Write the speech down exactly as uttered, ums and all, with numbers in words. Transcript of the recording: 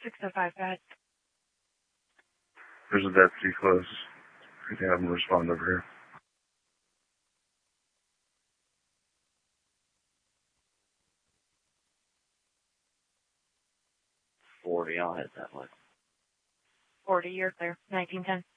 six oh five, go ahead. There's a deputy close. You can have him respond over here. forty, I'll hit that one. forty, you're clear. nineteen ten.